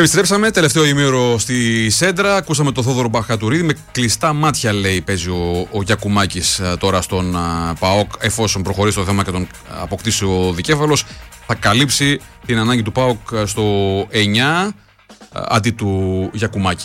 Επιστρέψαμε, τελευταίο ημίωρο στη Σέντρα. Ακούσαμε τον Θόδωρο Μπαχατουρίδη. Με κλειστά μάτια, λέει, παίζει ο Γιακουμάκης τώρα στον ΠΑΟΚ. Εφόσον προχωρήσει το θέμα και τον αποκτήσει ο δικέφαλος, θα καλύψει την ανάγκη του ΠΑΟΚ στο 9 αντί του Γιακουμάκη.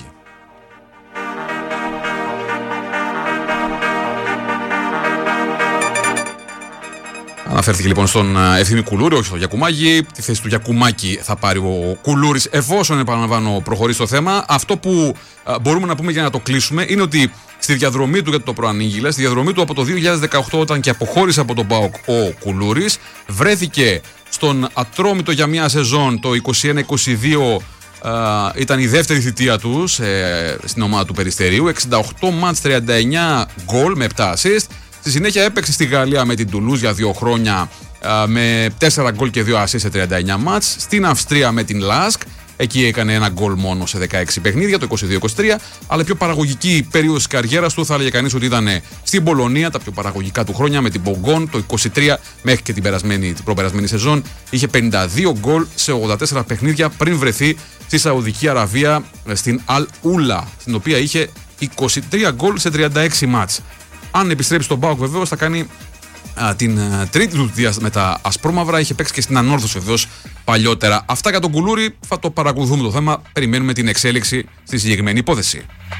Αναφέρθηκε λοιπόν στον Ευθύμη Κουλούρη, όχι στον Γιακουμάκη. Τη θέση του Γιακουμάκη θα πάρει ο Κουλούρης, εφόσον, επαναλαμβάνω, προχωρήσει το θέμα. Αυτό που μπορούμε να πούμε για να το κλείσουμε είναι ότι στη διαδρομή του, γιατί το προανήγγειλε, στη διαδρομή του από το 2018, όταν και αποχώρησε από τον ΠΑΟΚ ο Κουλούρης, βρέθηκε στον Ατρόμητο για μια σεζόν το 21-22. Ήταν η δεύτερη θητεία του στην ομάδα του Περιστερίου. 68 μάτς, 39 γκολ με 7 assist. Στη συνέχεια έπαιξε στη Γαλλία με την Τουλούζ για 2 χρόνια με 4 γκολ και 2 assist σε 39 μάτς. Στην Αυστρία με την Λάσκ. Εκεί έκανε ένα γκολ μόνο σε 16 παιχνίδια, το 22-23. Αλλά η πιο παραγωγική περίοδος της καριέρας του θα έλεγε κανείς ότι ήταν στην Πολωνία, τα πιο παραγωγικά του χρόνια με την Μπογκόν, το 23 μέχρι και την προπερασμένη σεζόν. Είχε 52 γκολ σε 84 παιχνίδια πριν βρεθεί στη Σαουδική Αραβία, στην Αλ Ούλα, στην οποία είχε 23 γκολ σε 36 μάτς. Αν επιστρέψει στον ΠΑΟΚ, βεβαίως θα κάνει την τρίτη του θητεία με τα ασπρόμαυρα. Είχε παίξει και στην Ανόρθωση βεβαίως παλιότερα. Αυτά για τον Κουλούρη, θα το παρακολουθούμε το θέμα. Περιμένουμε την εξέλιξη στη συγκεκριμένη υπόθεση.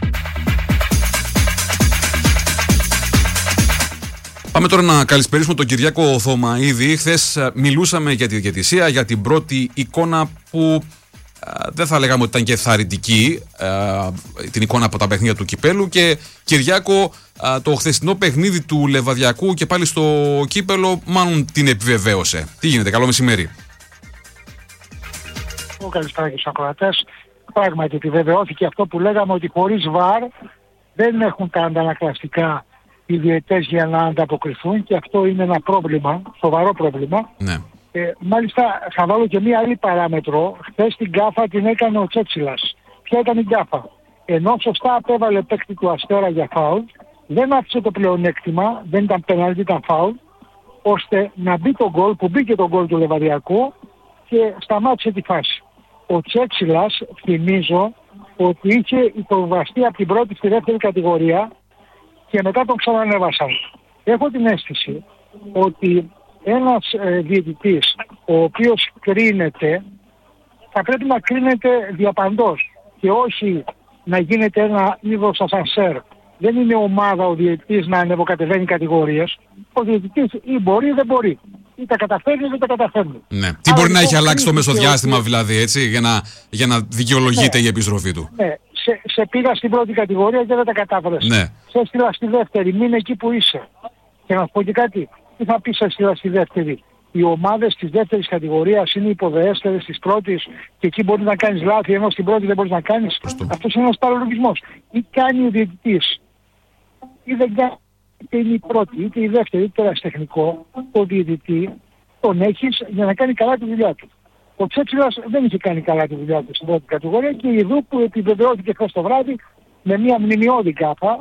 Πάμε τώρα να καλησπερίσουμε τον Κυριάκο Θωμαίδη. Χθες μιλούσαμε για τη διαιτησία, για την πρώτη εικόνα που δεν θα λέγαμε ότι ήταν και θαρρυντική, την εικόνα από τα παιχνίδια του Κυπέλου. Και Κυριάκο, το χθεσινό παιχνίδι του Λεβαδιακού και πάλι στο Κύπελο μάλλον την επιβεβαίωσε. Τι γίνεται, καλό μεσημέρι. Καλησπέρα και στους ακροατές. Πράγματι επιβεβαιώθηκε αυτό που λέγαμε, ότι χωρίς ΒΑΡ δεν έχουν τα αντανακλαστικά οι διαιτές για να ανταποκριθούν, και αυτό είναι ένα πρόβλημα, σοβαρό πρόβλημα. Ναι. Μάλιστα θα βάλω και μία άλλη παράμετρο. Χθες την γκάφα την έκανε ο Τσέτσιλας. Ποια ήταν η γκάφα? Ενώ σωστά απέβαλε παίκτη του Αστέρα για φάουλ, δεν άφησε το πλεονέκτημα, δεν ήταν πενάλτι, ήταν φάουλ, ώστε να μπει το γκολ, που μπήκε το γκολ του Λεβαδιακού και σταμάτησε τη φάση. Ο Τσέτσιλας, θυμίζω, ότι είχε υποβαστεί από την πρώτη στη δεύτερη κατηγορία και μετά τον ξανανέβασαν. Έχω την αίσθηση ότι ένας διαιτητής ο οποίος κρίνεται θα πρέπει να κρίνεται διαπαντός και όχι να γίνεται ένα είδος ασανσέρ. Δεν είναι ομάδα ο διαιτητής να ανεβοκατεβαίνει κατηγορίες. Ο διαιτητής ή μπορεί ή δεν μπορεί. Ή τα καταφέρνει ή δεν τα καταφέρνει. Ναι. Τι μπορεί να έχει αλλάξει το μεσοδιάστημα δηλαδή, έτσι, για να δικαιολογείται η επιστροφή του. Ναι. Σε πήγα στην πρώτη κατηγορία και δεν τα κατάφερες. Ναι. Σε έστειλα στη δεύτερη, μείνε εκεί που είσαι. Και να σου πω και κάτι. Τι θα πεις έστειλα στη δεύτερη? Οι ομάδες της δεύτερης κατηγορίας είναι υποδεέστερες της πρώτης και εκεί μπορείς να κάνεις λάθη, ενώ στην πρώτη δεν μπορείς να κάνεις. Αυτός είναι ένας παραλογισμός. Ή κάνει ο διαιτητής ή δεν κάνει, είτε είναι η πρώτη, είτε η δεύτερη, είτε το ερασιτεχνικό, ο διαιτητή τον έχεις για να κάνει καλά τη δουλειά του. Ο Τσέτσιλας δεν είχε κάνει καλά τη δουλειά του στην πρώτη κατηγορία και η ΔΟΥ που επιβεβαιώθηκε χθες το βράδυ με μια μνημειώδη γκάφα,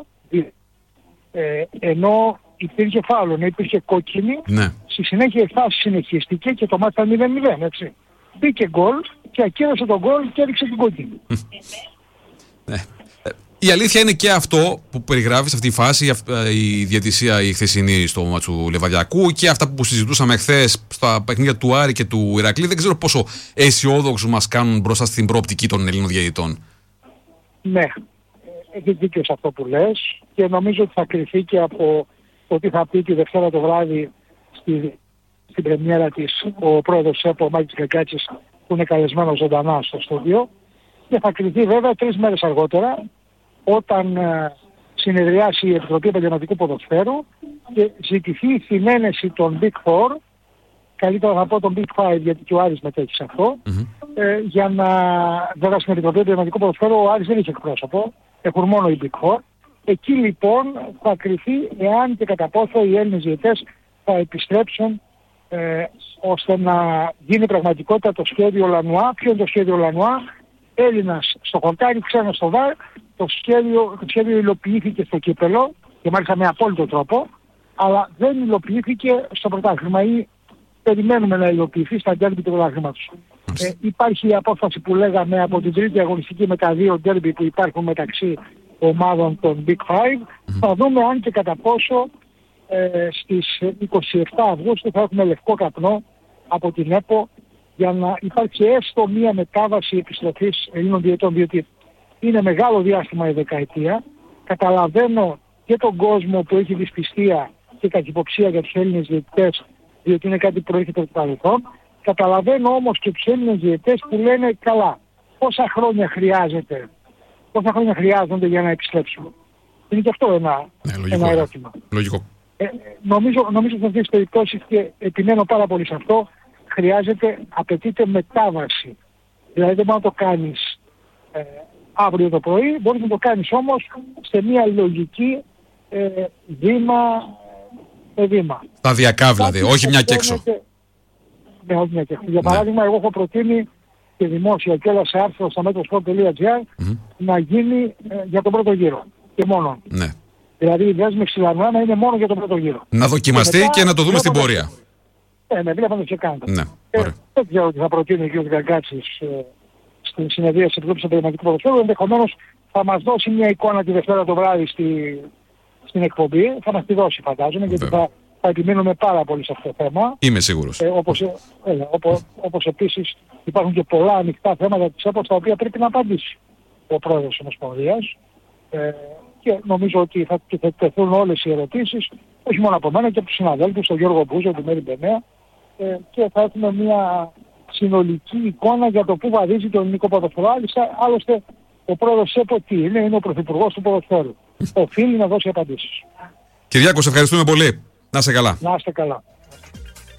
ενώ υπήρχε φάουλο, υπήρχε κόκκινη. Ναι. Στη συνέχεια η φάση συνεχίστηκε και το μάτι ήταν 0-0, έτσι. Μπήκε γκολ και ακύρωσε τον γκολ και έριξε την κόκκινη. Ναι. Η αλήθεια είναι και αυτό που περιγράφει σε αυτή τη φάση, η διαιτησία η χθεσινή στο μάτσο του Λεβαδιακού και αυτά που συζητούσαμε χθες στα παιχνίδια του Άρη και του Ηρακλή. Δεν ξέρω πόσο αισιόδοξους μας κάνουν μπροστά στην προοπτική των Ελλήνων διαιτητών. Ναι, έχει δίκιο σε αυτό που λες και νομίζω ότι θα κρυφθεί και από το τι θα πει τη Δευτέρα το βράδυ στην πρεμιέρα της ο πρόεδρος της ΕΠΟ, ο Μάκης Γκαγκάτσης, που είναι καλεσμένος ζωντανά στο στούντιο, και θα κρυφθεί βέβαια 3 μέρες αργότερα, όταν συνεδριάσει η Επιτροπή Επαγγελματικού Ποδοσφαίρου και ζητηθεί η συνένεση των Big Four, καλύτερα θα πω των Big Five γιατί και ο Άρης μετέχει σε αυτό, για να, βέβαια στην Επιτροπή Επαγγελματικού Ποδοσφαίρου ο Άρης δεν είχε εκπρόσωπο, έχουν μόνο οι Big Four. Εκεί λοιπόν θα κρυφθεί εάν και κατά πόσο οι Έλληνες διαιτές θα επιστρέψουν ώστε να γίνει πραγματικότητα το σχέδιο Λανουά. Ποιο είναι το σχέδιο Λανουά? Έλληνας στο χορτάρι, ξένος στο ΒΑΡ. Το σχέδιο υλοποιήθηκε στο κύπελο και μάλιστα με απόλυτο τρόπο, αλλά δεν υλοποιήθηκε στο πρωτάθλημα ή περιμένουμε να υλοποιηθεί στα ντέρμπι του πρωταθλήματος. Υπάρχει η απόφαση που λέγαμε από την τρίτη αγωνιστική με τα δύο ντέρμπι που υπάρχουν μεταξύ ομάδων των Big Five. Θα δούμε αν και κατά πόσο στις 27 Αυγούστου θα έχουμε λευκό καπνό από την ΕΠΟ για να υπάρξει έστω μία μετάβαση επιστροφής Ελλήνων διαιτητών, διότι είναι μεγάλο διάστημα η δεκαετία. Καταλαβαίνω και τον κόσμο που έχει δυσπιστία και κακυποψία για τους Έλληνες διαιτητές, διότι είναι κάτι που προέρχεται από το παρελθόν. Καταλαβαίνω όμως και τους Έλληνες διαιτητές που λένε καλά, πόσα χρόνια χρειάζονται για να επιστρέψουμε. Είναι και αυτό ένα ερώτημα. Λογικό. Νομίζω σε αυτές τις περιπτώσεις, και επιμένω πάρα πολύ σε αυτό, απαιτείται μετάβαση. Δηλαδή δεν μπορεί να το κάνεις αύριο το πρωί, μπορείς να το κάνεις όμως σε μια λογική βήμα με βήμα. Σταδιακά δηλαδή, όχι μια και έξω. Ναι, όχι μια και έξω. Για παράδειγμα, εγώ έχω προτείνει και δημόσια και όλα σε άρθρο στο metrosport.gr να γίνει για τον πρώτο γύρο και μόνο. Ναι. Δηλαδή η δέσμευση Λαμράνα είναι μόνο για τον πρώτο γύρο. Να δοκιμαστεί και να το δούμε στην πορεία. Ναι, βλέπαμε και κάνετε. Ναι, δεν ξέρω τι θα προτείνει ο κ. Γκαγκάτσης στην συνεδρία της Επιτροπής Επαγγελματικού Ποδοσφαίρου. Ενδεχομένως θα μας δώσει μια εικόνα τη Δευτέρα το βράδυ στην εκπομπή. Θα μας τη δώσει φαντάζομαι, γιατί θα επιμείνουμε πάρα πολύ σε αυτό το θέμα. Είμαι σίγουρος. Όπως επίσης υπάρχουν και πολλά ανοιχτά θέματα της ΕΠΟ, τα οποία πρέπει να απαντήσει ο πρόεδρος της Ομοσπονδίας. Και νομίζω ότι θα τεθούν όλες οι ερωτήσεις, όχι μόνο από μένα και από τους συναδέλφους, τον Γιώργο Μπούζο, τον Μέρη Μπενέα, και θα έχουμε μια συνολική εικόνα για το πού βαδίζει το ελληνικό ποδοσφαίρο. Άλλωστε, ο πρόεδρος ΕΠΟ τι είναι ο πρωθυπουργός του ποδοσφαίρου. Οφείλει να δώσει απαντήσεις. Κυριάκο, σε ευχαριστούμε πολύ. Να είστε καλά. Να είστε καλά.